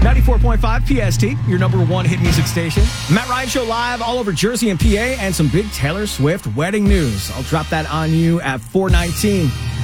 94.5 PST, your number one hit music station. Matt Ryan Show live all over Jersey and PA, and some big Taylor Swift wedding news. I'll drop that on you at 4:19.